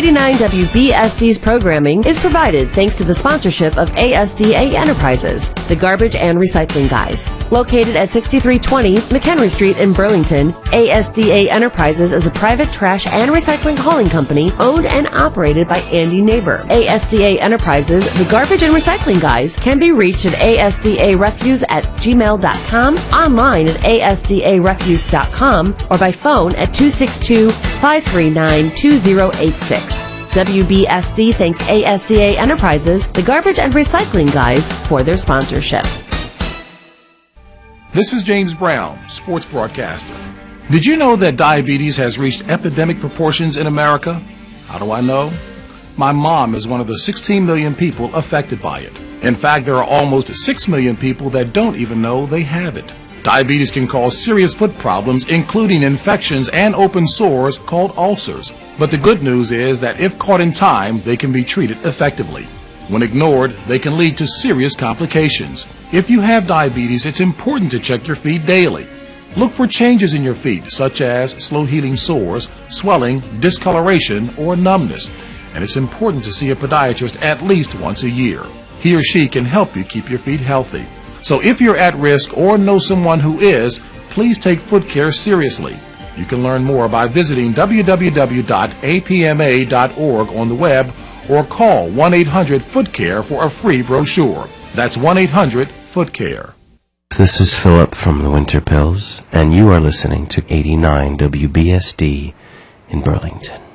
89 WBSD's programming is provided thanks to the sponsorship of ASDA Enterprises, the Garbage and Recycling Guys. Located at 6320 McHenry Street in Burlington, ASDA Enterprises is a private trash and recycling hauling company owned and operated by Andy Neighbor. ASDA Enterprises, the Garbage and Recycling Guys, can be reached at asdarefuse@gmail.com, online at asdarefuse.com, or by phone at 262-539-2086. WBSD thanks ASDA Enterprises, the Garbage and Recycling Guys, for their sponsorship. This is James Brown, sports broadcaster. Did you know that diabetes has reached epidemic proportions in America? How do I know? My mom is one of the 16 million people affected by it. In fact, there are almost 6 million people that don't even know they have it. Diabetes can cause serious foot problems, including infections and open sores called ulcers. But the good news is that if caught in time, they can be treated effectively. When ignored, they can lead to serious complications. If you have diabetes, it's important to check your feet daily. Look for changes in your feet, such as slow-healing sores, swelling, discoloration, or numbness. And it's important to see a podiatrist at least once a year. He or she can help you keep your feet healthy. So if you're at risk or know someone who is, please take foot care seriously. You can learn more by visiting www.apma.org on the web or call 1-800-FOOT-CARE for a free brochure. That's 1-800-FOOT-CARE. This is Philip from the Winter Pills, and you are listening to 89 WBSD in Burlington.